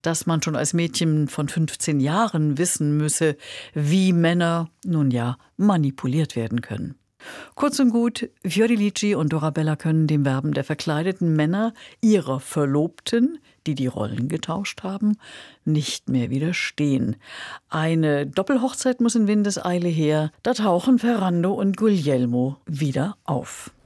dass man schon als Mädchen von 15 Jahren wissen müsse, wie Männer, nun ja, manipuliert werden können. Kurz und gut, Fiordilici und Dorabella können dem Werben der verkleideten Männer ihrer Verlobten, die die Rollen getauscht haben, nicht mehr widerstehen. Eine Doppelhochzeit muss in Windeseile her, da tauchen Ferrando und Guglielmo wieder auf.